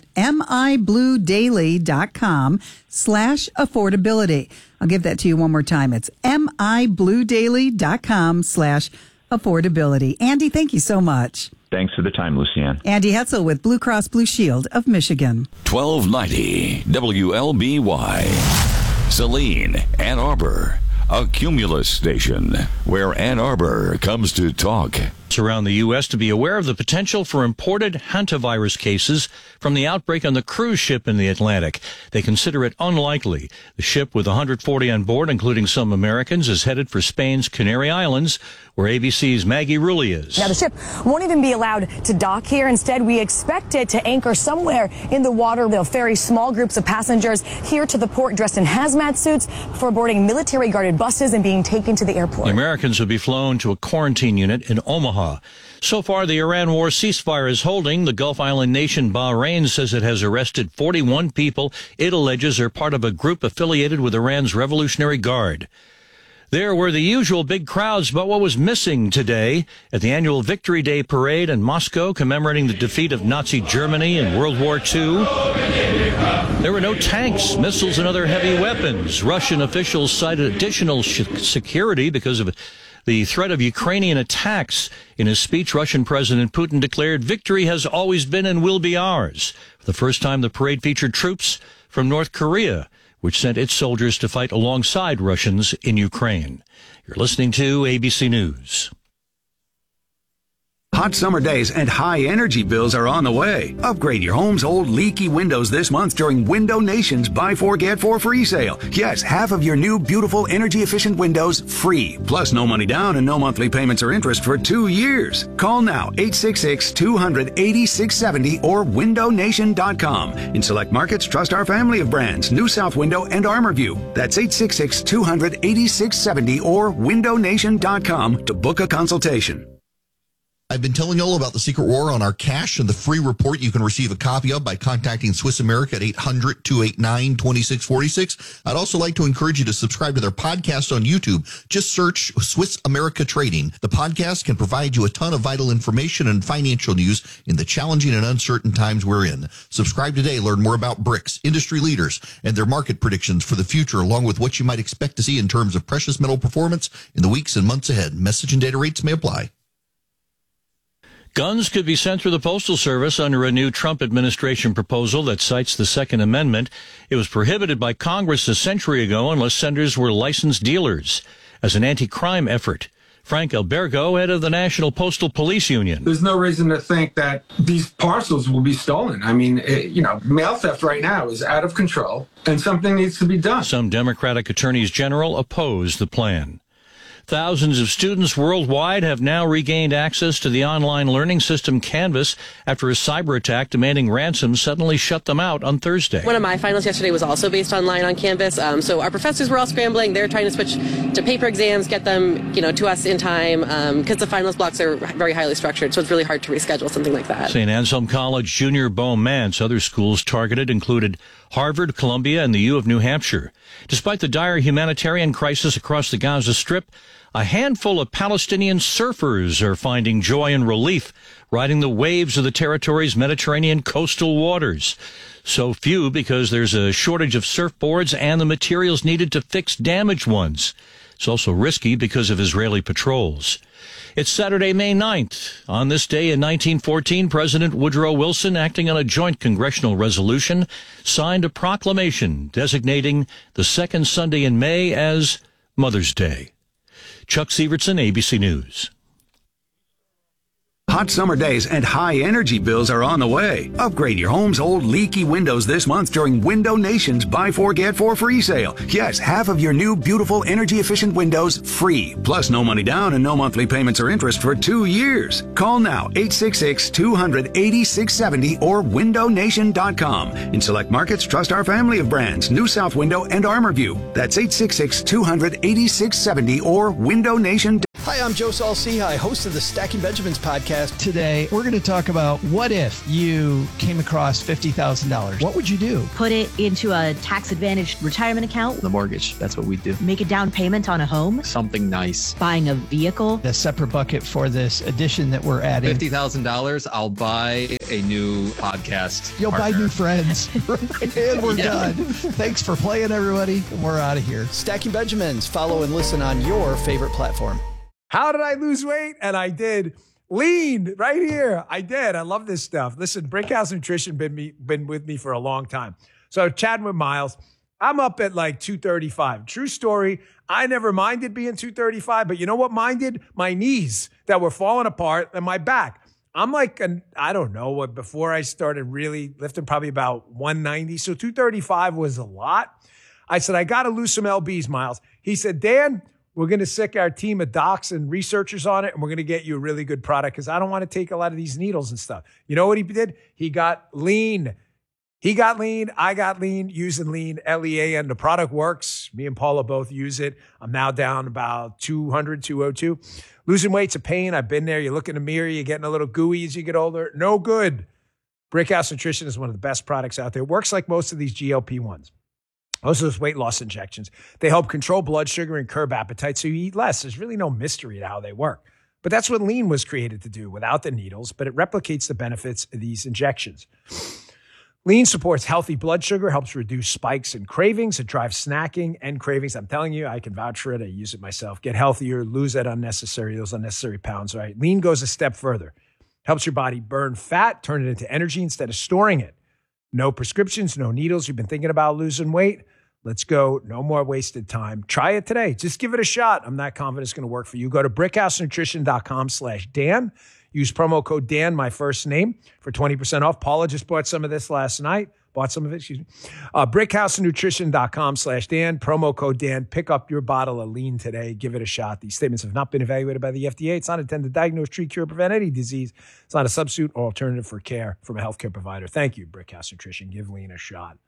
mibluedaily.com slash affordability. I'll give that to you one more time. It's mibluedaily.com slash affordability. Andy, thank you so much. Thanks for the time, Lucianne. Andy Hetzel with Blue Cross Blue Shield of Michigan. twelve ninety W L B Y. Saline, Ann Arbor. A Cumulus station where Ann Arbor comes to talk. Around the U S to be aware of the potential for imported hantavirus cases from the outbreak on the cruise ship in the Atlantic. They consider it unlikely. The ship with one hundred forty on board, including some Americans, is headed for Spain's Canary Islands, where A B C's Maggie Rulli is. Now, the ship won't even be allowed to dock here. Instead, we expect it to anchor somewhere in the water. They'll ferry small groups of passengers here to the port dressed in hazmat suits before boarding military-guarded buses and being taken to the airport. The Americans will be flown to a quarantine unit in Omaha. So far, the Iran war ceasefire is holding. The Gulf island nation Bahrain says it has arrested forty-one people it alleges are part of a group affiliated with Iran's Revolutionary Guard. There were the usual big crowds, but what was missing today at the annual Victory Day parade in Moscow commemorating the defeat of Nazi Germany in World War Two? There were no tanks, missiles, and other heavy weapons. Russian officials cited additional sh- security because of the threat of Ukrainian attacks. In his speech, Russian President Putin declared, "Victory has always been and will be ours." For the first time, the parade featured troops from North Korea, which sent its soldiers to fight alongside Russians in Ukraine. You're listening to A B C News. Hot summer days and high energy bills are on the way. Upgrade your home's old leaky windows this month during Window Nation's Buy Four Get Four free sale. Yes, half of your new beautiful energy efficient windows free. Plus no money down and no monthly payments or interest for two years. Call now eight six six, two hundred, eighty-six seventy or window nation dot com. In select markets, trust our family of brands, New South Window and ArmorView. That's eight six six, two hundred, eighty-six seventy or window nation dot com to book a consultation. I've been telling you all about the Secret War on our cash and the free report you can receive a copy of by contacting Swiss America at eight hundred, two eight nine, two six four six. I'd also like to encourage you to subscribe to their podcast on YouTube. Just search Swiss America Trading. The podcast can provide you a ton of vital information and financial news in the challenging and uncertain times we're in. Subscribe today. Learn more about BRICS, industry leaders, and their market predictions for the future, along with what you might expect to see in terms of precious metal performance in the weeks and months ahead. Message and data rates may apply. Guns could be sent through the Postal Service under a new Trump administration proposal that cites the Second Amendment. It was prohibited by Congress a century ago unless senders were licensed dealers as an anti-crime effort. Frank Albergo, head of the National Postal Police Union. There's no reason to think that these parcels will be stolen. I mean, it, you know, mail theft right now is out of control, and something needs to be done. Some Democratic attorneys general oppose the plan. Thousands of students worldwide have now regained access to the online learning system Canvas after a cyber attack demanding ransom suddenly shut them out on Thursday. One of my finals yesterday was also based online on Canvas, um, so our professors were all scrambling. They're trying to switch to paper exams, get them, you know, to us in time, because um, the finals blocks are very highly structured, so it's really hard to reschedule something like that. Saint Anselm College junior Bo Mance. Other schools targeted included Harvard, Columbia, and the U of New Hampshire. Despite the dire humanitarian crisis across the Gaza Strip, a handful of Palestinian surfers are finding joy and relief riding the waves of the territory's Mediterranean coastal waters. So few because there's a shortage of surfboards and the materials needed to fix damaged ones. It's also risky because of Israeli patrols. It's Saturday, May ninth. On this day in nineteen fourteen, President Woodrow Wilson, acting on a joint congressional resolution, signed a proclamation designating the second Sunday in May as Mother's Day. Chuck Sievertson, A B C News. Hot summer days and high energy bills are on the way. Upgrade your home's old leaky windows this month during Window Nation's Buy Four Get Four free sale. Yes, half of your new beautiful energy efficient windows free. Plus no money down and no monthly payments or interest for two years. Call now eight six six, two hundred, eighty-six seventy or window nation dot com. In select markets, trust our family of brands, New South Window and ArmorView. That's eight six six, two hundred, eighty-six seventy or window nation dot com. Hi, I'm Joe Saul-Sehy, host of the Stacking Benjamins podcast. Today, we're going to talk about what if you came across fifty thousand dollars. What would you do? Put it into a tax-advantaged retirement account. The mortgage, that's what we do. Make a down payment on a home. Something nice. Buying a vehicle. A separate bucket for this addition that we're adding. fifty thousand dollars, I'll buy a new podcast You'll partner. buy new friends. And we're Yeah. done. Thanks for playing, everybody. And we're out of here. Stacking Benjamins. Follow and listen on your favorite platform. How did I lose weight? And I did. Lean right here. I did. I love this stuff. Listen, Brickhouse Nutrition been me been with me for a long time. So chatting with Miles, I'm up at like two thirty-five. True story. I never minded being two thirty-five, but you know what minded? My knees that were falling apart and my back. I'm like, an, I don't know what, before I started really lifting, probably about one ninety. So two thirty-five was a lot. I said, I got to lose some L Bs, Miles. He said, Dan, we're going to sick our team of docs and researchers on it, and we're going to get you a really good product because I don't want to take a lot of these needles and stuff. You know what he did? He got lean. He got lean. I got lean using lean, L E A N. The product works. Me and Paula both use it. I'm now down about two hundred, two oh two. Losing weight's a pain. I've been there. You look in the mirror, you're getting a little gooey as you get older. No good. Brickhouse Nutrition is one of the best products out there. It works like most of these G L P ones. Most of those weight loss injections, they help control blood sugar and curb appetite so you eat less. There's really no mystery to how they work. But that's what lean was created to do without the needles, but it replicates the benefits of these injections. Lean supports healthy blood sugar, helps reduce spikes and cravings. It drives snacking and cravings. I'm telling you, I can vouch for it. I use it myself. Get healthier, lose that unnecessary, those unnecessary pounds, right? Lean goes a step further. Helps your body burn fat, turn it into energy instead of storing it. No prescriptions, no needles. You've been thinking about losing weight? Let's go. No more wasted time. Try it today. Just give it a shot. I'm not confident it's going to work for you. Go to brickhousenutrition.com slash Dan. Use promo code Dan, my first name, for twenty percent off. Paula just bought some of this last night. Bought some of it, excuse me. Uh, brickhousenutrition.com slash Dan. Promo code Dan. Pick up your bottle of lean today. Give it a shot. These statements have not been evaluated by the F D A. It's not intended to diagnose, treat, cure, prevent any disease. It's not a substitute or alternative for care from a healthcare provider. Thank you, Brickhouse Nutrition. Give lean a shot.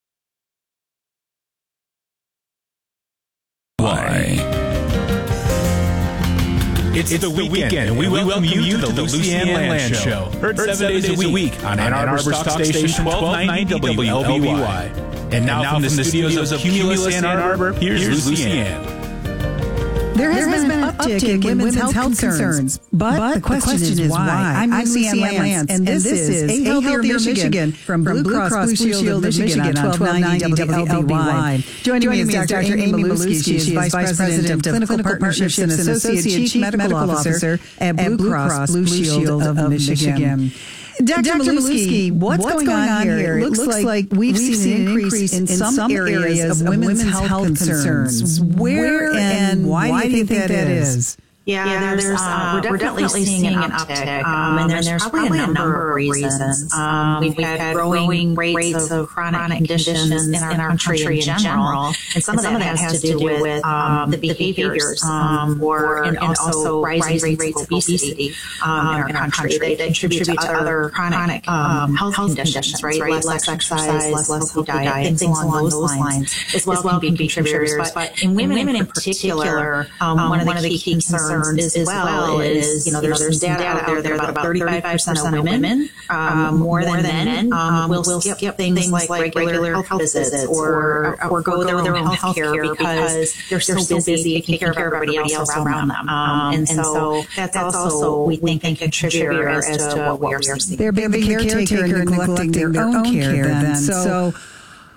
Why? It's, it's the, weekend, the weekend, and we, and we welcome, welcome you to the, the Lucy Ann Land Show. Heard seven, seven days, days a week on Ann Arbor's Talk Station twelve ninety W L B Y. And now, and now from, from the studios of Cumulus Ann Arbor, here's, here's Lucy Ann. There has, there has been, been an uptick in women's, women's health, health concerns, concerns but, but the, question the question is why. I'm, I'm Lucy Ann Lance, Lance, and this is A Healthier Michigan, Michigan from Blue Cross Blue Shield of Michigan on twelve ninety W L B Y. Joining me is Doctor Amy Maluski. She is Vice President of Clinical Partnerships and Associate Chief Medical Officer at Blue Cross Blue Shield of Michigan. Doctor Doctor Maluski, what's, what's going, going on here? It looks, looks like we've, we've seen, seen an increase in, in some areas of women's health, health concerns. concerns. Where and why, why do you think, think that is? is? Yeah, yeah, there's, there's, uh, we're, definitely we're definitely seeing an uptick, um, and, there's and there's probably a number of reasons. Um, we've, we've had growing rates of chronic conditions in our, in our country in general, and some, and some of that has to do with um, the behaviors um, or, and also rising rates of obesity um, in our country that contribute to other chronic um, health conditions, right? Less exercise, less healthy diet, things along those lines, as well can be contributors. But in women in particular, one of the key concerns Is, as well is, you know, there's, there's data out there that about thirty-five percent of women, um, more than men, um, will, will skip things like regular health visits or, or go their own health care because they're so busy taking care of everybody else around them. Um, and so that's also, we think, a contributor as to what we are seeing. They're being a caretaker and neglecting their own care then. So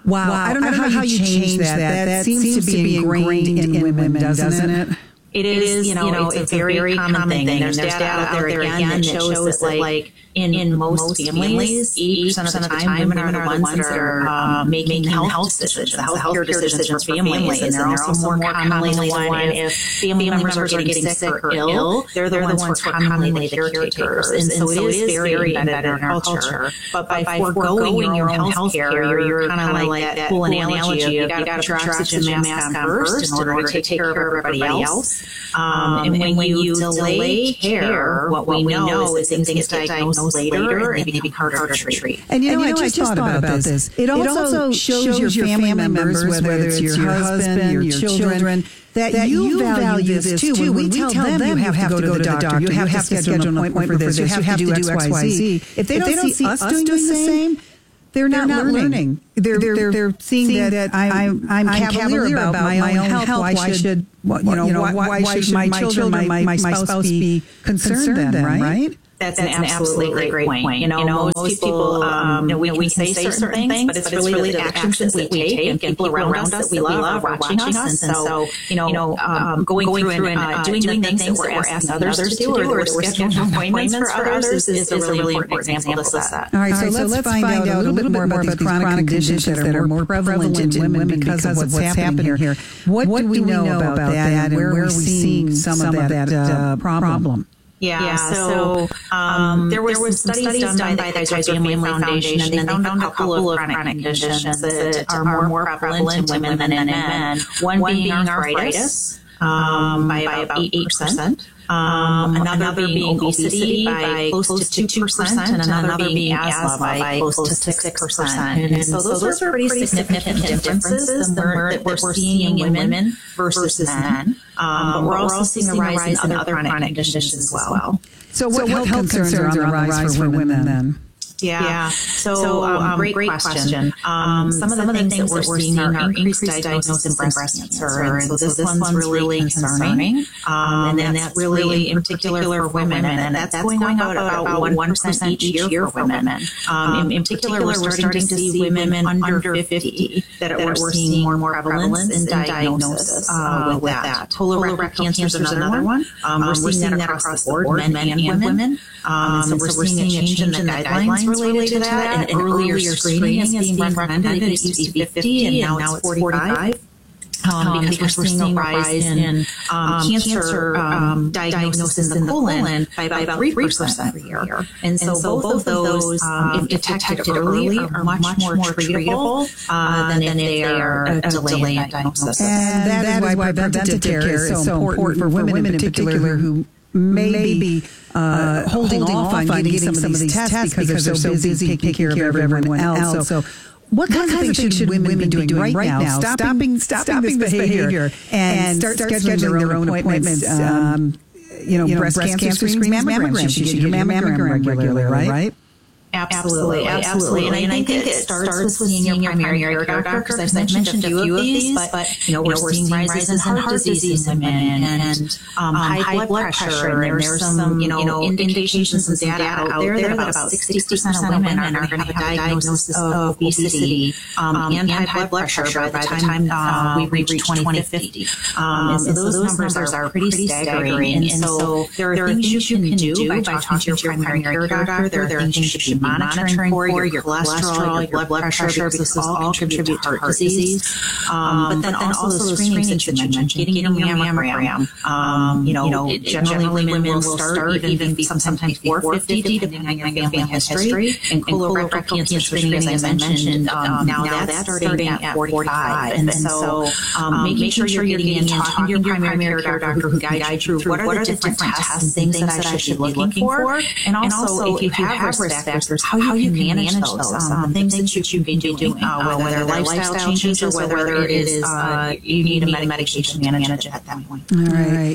Wow. wow. I don't know, I don't how, know how you change that. That, that seems, seems to be ingrained in, in women, doesn't it? It is, you know, you know it's, it's a very, very common thing. thing. And there's, there's data out there again that shows, shows that, like, in, in most families, eighty percent of the time, women are the ones that are um, making health, health decisions, the healthcare decisions for families. And they're also more commonly the one if family members are getting sick or ill, they're the ones who are commonly the caretakers. And so it is very embedded in our culture. But by foregoing your own health care, you're kind of like that whole analogy of you got to put your oxygen mask on first in order to take care of everybody else. Um, and when, when you delay care, what we know is things get diagnosed later and maybe harder to treat. And you know, and you know I, just I just thought about, about this. It also, it also shows, shows your family members, whether, whether it's your husband, your children, that, that you value this too. When we, we tell them, them you have to go to the doctor, you have to schedule an appointment for this, you have to do X, Y, Z. If they don't see us doing the same, They're not, they're not learning. learning. They're, they're, they're, they're seeing, seeing that, that I'm, I'm, I'm cavalier about, about my own health. health. Why, why should, what, you know, you know why, why, why should my children, my, my spouse be concerned, concerned then, right? right? That's, That's an, an absolutely great point. point. You know, you know most, most people, um, you know, we, we can say certain things, but it's really, really the actions that we take and people around us that we love are watching us. And so, you know, you know um, going, going through and uh, doing the things that we're asking others to do or we're scheduling appointments for others is a really important example of that. All right, so let's find out a little bit more about these chronic conditions that are more prevalent in women because of what's happening here. What do we know about that and where are we seeing some of that problem? Yeah, yeah, so um, there were some studies, studies done by the Kaiser Family Foundation, and they found a couple of chronic conditions that are more prevalent in women than in men. One, One being arthritis um, by about eight percent. Um, another, another being obesity by close to two percent, and another being asthma by close to six percent. And, and so those, so those are pretty significant differences that we're, that we're seeing in women versus men. Um, but we're also seeing a rise in other chronic conditions as well. So what, so what health, health concerns are on the rise, rise for women then? Yeah. yeah. So, so um, great, great question. Um, some, of some of the things, things that we're seeing are increased diagnosis in breast cancer. cancer. And so this, this one's really concerning. Um, and, and that's really in particular for women. And that's going up about one percent each year for women. Um, in, in particular, we're starting to see women under fifty that we're seeing more more prevalence in diagnosis uh, with that. Colorectal cancer is another one. Um, we're seeing that across the board, men and women. Um, so we're seeing a change in the guidelines related to that, and, and earlier screening is being recommended. It used to be fifty, and now it's forty-five. Um, because, because we're seeing a rise in, in um, cancer um, diagnosis in the colon by about, about three percent per year. And so, and so both of those, um, if detected early, are much more treatable uh, than if they are a delay in diagnosis. And that, that is why preventative care is so important for women in particular who may be uh, uh, holding, holding off on getting, getting some of these tests because, because they're so busy taking care of everyone else. else. So, what, what kinds, kinds of things should women be doing, doing right now? Stopping, stopping, stopping this behavior and start, start scheduling, scheduling their own appointments. appointments um, you know, you know, breast, breast cancer, cancer screenings, mammograms. mammograms. You should get your mammogram, mammogram regularly, right? right? Absolutely, absolutely, and, and I think, think it starts, starts with seeing your primary care doctor, because I've mentioned a few of these, but, but you know, we're, we're seeing rises in heart disease in women and um, high blood pressure, and there's some, you know, indications and data out there that about sixty percent of women are going to have a diagnosis of obesity um, and high blood pressure by the time uh, we reach twenty fifty. Um, and so those numbers are pretty staggering, and so there are things you can do by talking to your primary care doctor. There are things you should monitoring for your, your cholesterol, your blood, blood pressure, because this all contribute to heart disease. Um, but then also the screenings that you mentioned, getting your mammogram. Um, you know, you know generally women will start even sometimes before fifty, depending on your family history. And colorectal cancer screening, as I mentioned, um, now that's starting at forty-five. And so um, making sure you're getting in, talking to your primary care doctor who guides you through what are the different tests and things that I should be looking for. And also, if you have risk factors, How you, how you can manage, manage those, those um, things that you can be doing, uh, uh, whether lifestyle changes or whether it is uh, you need a medication to manage it at that point. All right.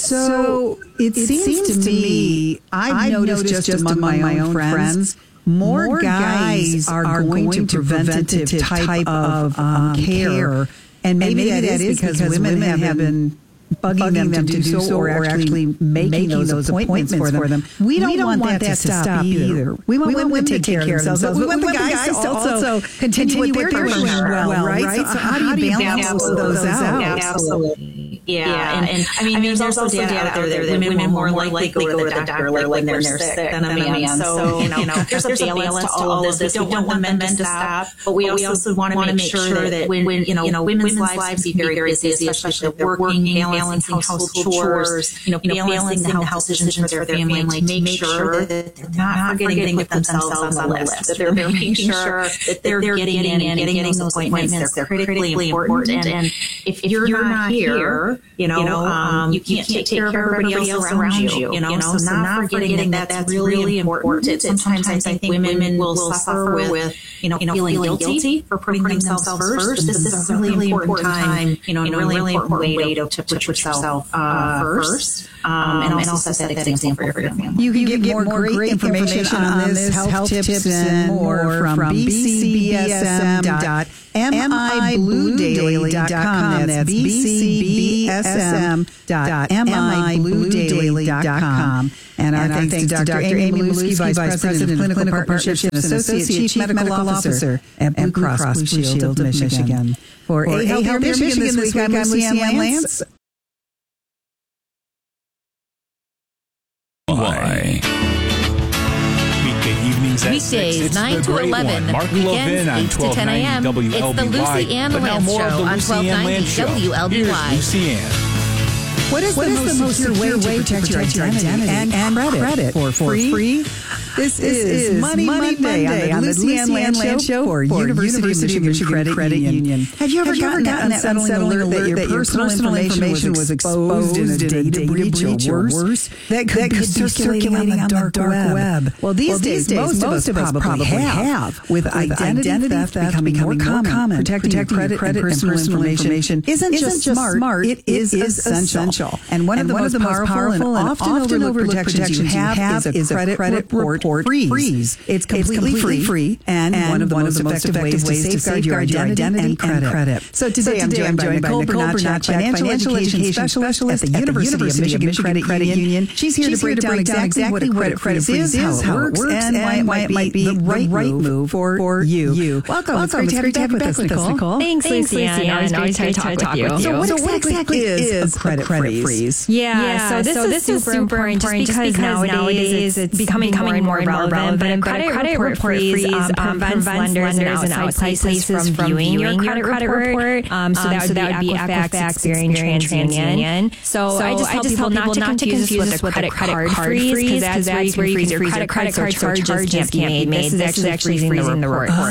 So it, it seems, seems to me, I've noticed just, just among my, my own friends, more, more guys are, are going to preventative type of um, care, and maybe, and maybe that is because, because women have been bugging, bugging them to do so, or actually making, making those, those appointments, appointments for them. For them. We, don't we don't want, want that, that to stop, stop either. either. We want, we want women to take care of themselves, but we want the guys to also continue with their career well, right? So how do you balance those out? Absolutely. Yeah, yeah. And, and I mean, I mean there's, there's also data out there that women, women more likely go to the doctor like when they're sick than a man. So, you know, there's a balance to all of this. We don't want men to stop, but we also want to make sure that when, you know, women's lives can be very busy, especially if they're working, balancing household chores, you know, balancing the health decisions for their family, to make sure that they're not forgetting to put themselves on the list, that they're making sure that they're getting in and getting those appointments. They're critically important. And if you're not here, you know, um, you can't take care of everybody else around you, you know, so not forgetting that that's really important. Sometimes I think women will suffer with, you know, feeling guilty for putting themselves first. This is a really important time, you know, a really important way to put yourself uh, first. Um, and also set that example for your family. You can get, get more, more great information on this, health tips and more from b c b s m dot m i blue daily dot com. That's b c b s m dot m i blue daily dot com. And our thanks to Doctor Amy Malewski, Vice President of Clinical Partnerships and Associate Chief Medical Officer at Blue Cross Blue Shield of Michigan. For A Healthier Michigan this week, I'm Lucy Ann Lance. Why? Weekday evenings at Weekdays nine to eleven. Weekends eight to ten a.m. It's the Lucy Ann Lance Show on twelve ninety W L B Y. Lucy Ann. What is, what the, is most the most secure, secure way to protect, protect your identity, identity and, and credit, credit for, for free? free? This, this is, is Money Monday, Monday on the Lucy Ann Lance Show for University, University of Michigan, Michigan Credit, Credit Union. Have you ever, Have you ever gotten that unsettling alert, alert that your personal information was exposed in a data breach or worse? That could be circulating on the dark web. Well, these days, most of us probably have. With identity theft becoming more common, protecting your credit and personal information isn't just smart, it is essential. And one and of the most powerful and often, often overlooked protections you have is a credit, credit report, report freeze. It's completely, it's completely free and, and one of the, one most, of the most effective, effective ways to safeguard your identity and credit. And credit. So today, so today I'm, joined I'm joined by Nicole Bernatchak, financial, financial education specialist at the University, University of Michigan, Michigan Credit Union. She's here She's to break down exactly what a credit freeze is, how it works, and why it might be the right move for you. Welcome. It's great to have you back with us, Nicole. Thanks, Lucy Ann. Always great to talk with you. So what exactly is a credit freeze? Yeah, yeah, so this, so this is super, super important, important just because, because nowadays, nowadays it's, it's becoming, becoming more and more relevant. But a credit, credit report, report freeze um, prevents lenders and outside places from viewing your credit, credit report. Um, so, um, that so that would be Equifax, Experian, TransUnion. So, so I just tell people not to confuse this with a credit card freeze because that's where you can freeze your credit card so charges can't be made. This is actually freezing the report.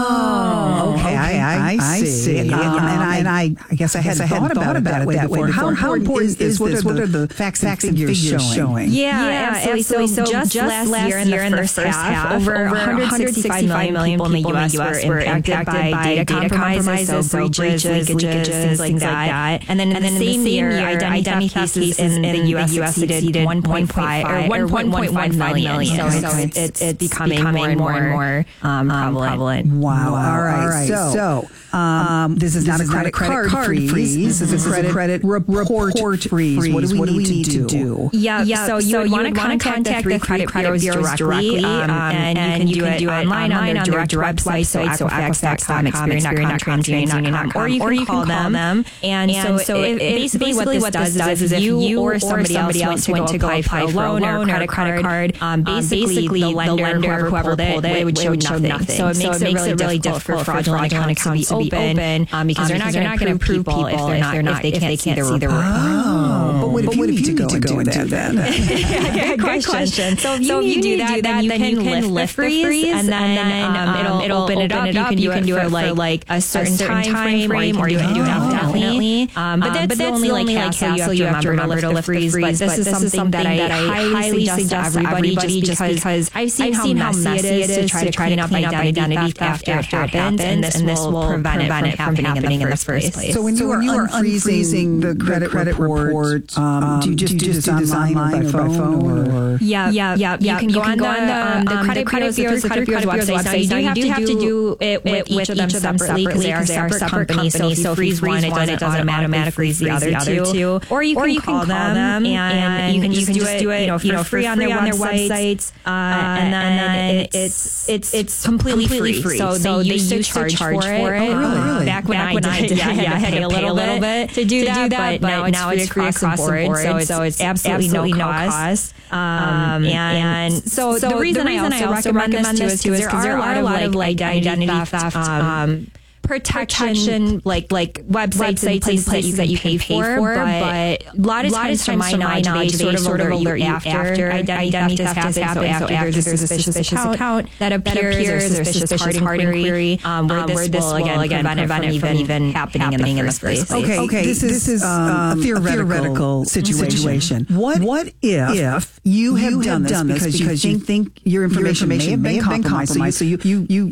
Oh, okay, I see. And I guess I hadn't thought about it that way before. How important is this? What are the facts and figures showing? Yeah, yeah, absolutely. So, so just, just last year in the, in the first half, half over, over one hundred sixty-five million people in the U S were impacted by data compromises, so breaches, leakages, things like that. And then in the same year, identity theft cases in the U S exceeded one point five or one point one five million. So it's becoming more and more prevalent. Wow. All right. So um, this is not a credit card freeze. This is a credit report freeze. What do we need to do? Yeah, yeah. So you so would want to contact the three credit bureaus directly, um, and, and you can do it online on their direct website, so Equifax dot com, Experian dot com, TransUnion dot com, or you can call them. And so basically what this does is if you or somebody else went to go apply for a loan or a credit card, basically the lender, whoever pulled it, would show nothing. So it makes it really difficult for fraudulent accounts to be open because they're not going to approve people if they're not if they can't see the report. But what if you need to go and do that then? Good question. So if you do that, then you can lift the freeze, and then it'll open it up. You can do it for like a certain time frame, or you can do it indefinitely. But that's the only like hassle you have to remember to lift the freeze. But this is something that I highly suggest to everybody, just because I've seen how messy it is to try to clean up identity theft after it happens, and this will prevent it from happening in the first place. So when you are unfreezing the credit report, report? Um, do you just do, this, do this online or by phone? Or, or? Yeah, yeah, yeah. You can go on the, um, the credit bureau's credit bureau's website. Now you do have to do it with each of them separately because they are separate companies. So if you freeze one, it doesn't automatically freeze the other two. Or you can call them and you can just do it, you know, for free on their websites. And then it's it's it's completely free. So they used to charge for it. Really? Back when I did, I had to pay a little bit to do that. But now it's free across the board. So it's absolutely no cost. Um, and so, so the reason, the reason I also recommend this too is because there are a lot of like identity theft, um, protection, like like websites and places, places that you can pay for, but a lot of times, to my knowledge, they sort of alert you after identity theft has happened. So after there's a suspicious account that appears, or suspicious hard inquiry, um, where this will again prevent it from even happening in the first place. Okay, okay. This is, this is um, a theoretical situation. What what if you have done this because you think your information may have been compromised? So you you you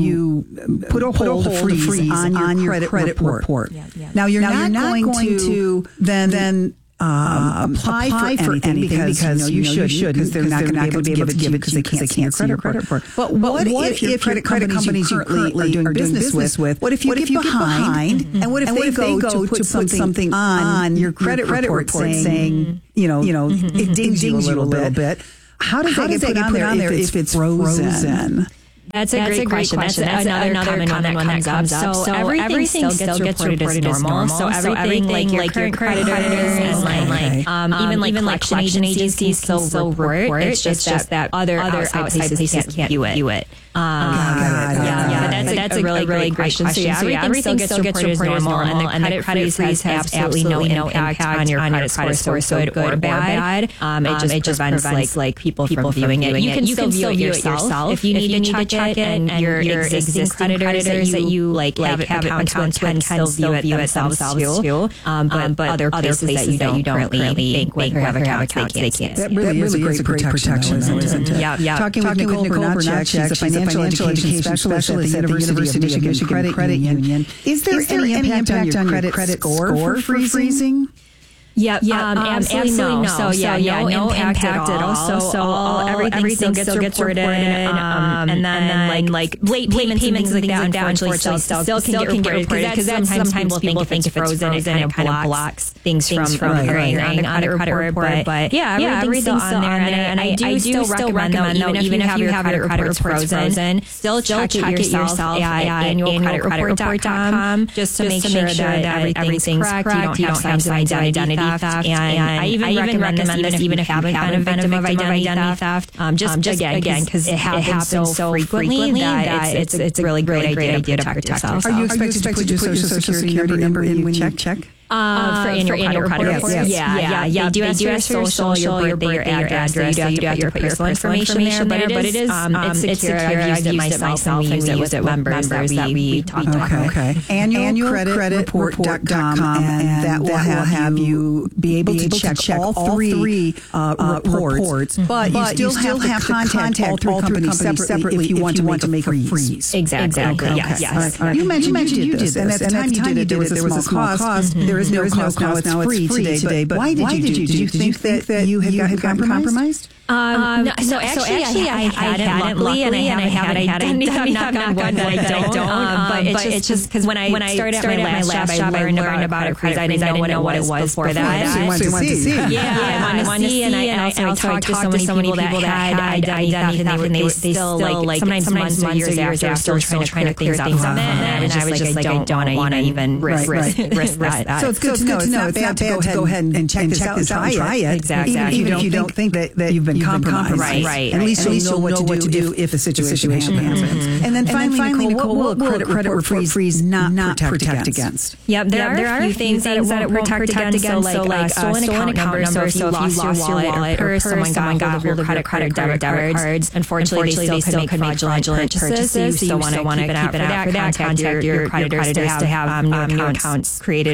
you put a hold free freeze on your, on your credit, credit report. report. Yeah, yeah. Now, you're, now not, you're not going, going to then, then um, apply, apply for, for anything, anything because, because you, know, you should because they're, not going to be able to give it to you because they can't see your credit report. But what, but what if, if your credit companies you currently are doing business with, what if you get behind, and what if they go to put something on your credit report saying, you know, you know, it dings you a little bit. How does that get put on there if it's frozen? That's a That's great, a great question. question. That's, That's another, another common one that comes up. So, so everything, everything still gets, still gets reported as normal. So everything, so everything like, like your creditors and like, okay. um, um, even like even collection, collection agencies still still report. It's just, it's just that other other outside, outside places, places can't view it. View it. Um, yeah, yeah, yeah. But that's, a, that's a really, really great question. question. So, yeah, everything, so, yeah, everything still, still gets reported as normal, and the credit freeze has absolutely no impact on your credit score, so good or bad. Um, it just it just prevents like people from viewing it. You can still view it yourself if you need to check it, and your existing creditors that you like have accounts with can still view it themselves too. But other places that you don't currently bank with or have accounts, they can't. That really is a great protection, isn't it? Yeah, yeah. Talking with Nicole Bernatchik, she's a financial Financial education specialist at the University of Michigan Credit, Credit Union. Is there, Is there any, any impact, impact on your credit, credit score, score for freezing? freezing? Yeah, yeah, um, um, absolutely, absolutely no. So yeah, so, yeah, no, no impact, impact at all. So, so all, everything, everything still gets reported, reported um, um, and then and then like like late payments, payments and things like that, unfortunately, still still, still can, still get reported because sometimes, sometimes people think if it's frozen, it kind of blocks things from from appearing on the credit report. But yeah, everything's still on there, and I do still recommend though, even if you have your credit reports frozen, still check it yourself at annual credit report dot com just to make sure that everything's correct. You don't have some identity theft, and, and I even, I even recommend, recommend this even if you haven't been a victim of identity theft. theft. Um, just, um, just again, because it, it happens so, so frequently that, that it's, it's, it's a really great, great idea to protect yourself. Are you expected to put your social security number in when you check? Uh, for annual, for annual credit reports. Yes. Yeah, yeah, yeah, yeah. They do, they do ask your social, your birthday, your, your address. So you do have to put your personal information there, but it, but it is um, it's secure. I've used it myself, and we use it with members that we talk about. Okay, okay. Annual credit report dot com, and that will have you be able to check all three reports, but you still have to contact all three companies separately if you want to make a freeze. Exactly. Yes. You mentioned you did this, and at the time you did it, there was a small cost. There is no cost now. It's free today. But why did you do? Did you think that you had gotten compromised? Um, no, so, actually, so actually, I, I, I hadn't, luckily, and I haven't had identity theft, knock on wood, that I don't. Um, but it's just, just because when I when I started, started at my last job, I learned about a credit freeze. I didn't know what it was before that. So you wanted to see. Yeah, I wanted to see, and I also talked to so many people that had identity theft, and they still, like, sometimes months or years after, still trying to clear things up. And I was just like, I don't want to even risk that. So it's good to know. It's not bad to go ahead and check this out and try it. Exactly. Even if you don't think that you've been compromised. Right, right. At least you'll know what to do if a situation happens. And then finally, Nicole, what will a credit report freeze not protect against? Yep, there are a few things that it won't protect against. So like stolen account numbers. So if you lost your wallet or purse, someone got hold of your credit card or debit cards, unfortunately they still could make fraudulent purchases. So you still want to keep it out for that. Contact your creditors to have new accounts created or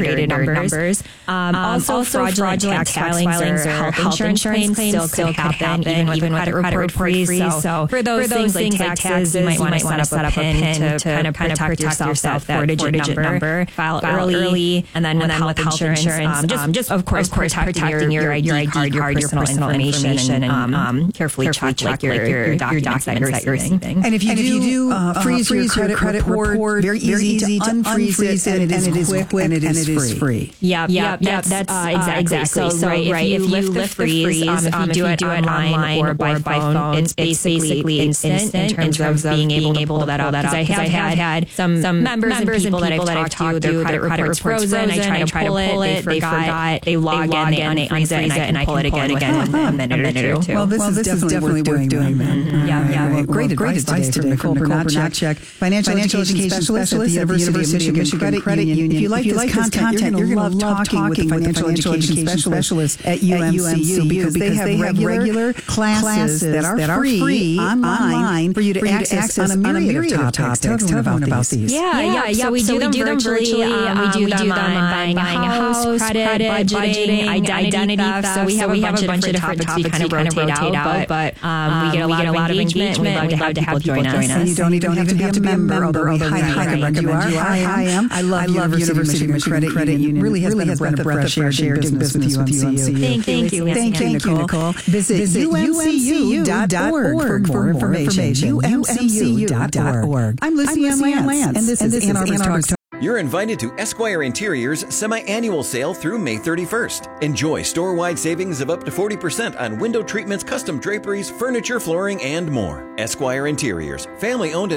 numbers. Um, also, also, fraudulent, fraudulent tax, tax filings, filings or health insurance, insurance claims still, still could happen, happen even, even with a credit report freeze. So, so for those, for those things, things like taxes, you might want to set, set up a PIN to, to kind of protect, protect yourself, yourself that four-digit number, number. File, file early, early, and then, and then with health insurance, um, just, um, just of course, of course protecting, protecting your, your I D card, your personal, personal information, and um, um, carefully check, check your, your, your documents that you're, that you're receiving. And if you do uh, freeze your credit report, very easy to unfreeze it, and it is quick, and it is free. Yeah, yeah, that's exactly. So, right, if you lift the freeze, um, if you do it online or by phone, it's basically instant in terms of being able to pull that out. Because I have had some members and people that I've talked to, their credit report's frozen, I try to pull it, they forgot, they log in, they unfreeze it, and I can pull it again in a minute or two. Well, this is definitely worth doing. Yeah, yeah. Great advice today from Nicole Bernatchik, financial education specialist at the University of Michigan Credit Union. If you like this content, you're going to love talking with the financial education specialist at U M C U because they have regular classes that are free online for you to access on a myriad of topics. Tell them about these. Yeah, yeah, yeah. So we do them virtually. We do them on buying a house, credit, budgeting, identity theft. So we have we have a bunch of different topics we kind of rotate out, but we get a lot of engagement. We'd love to have people join us. And you don't even have to be a member, although we highly recommend you are. I am. I love University of Michigan Credit Union. Really has been a breath of fresh air doing business with U M C U. Thank you. Thank you, Nicole. Visit U M C U dot org for more information. U M C U dot org. I'm Lucy Ann Lance, and this is Ann Arbor's Talk. You're invited to Esquire Interior's semi-annual sale through May thirty-first. Enjoy store-wide savings of up to forty percent on window treatments, custom draperies, furniture, flooring, and more. Esquire Interiors, family-owned and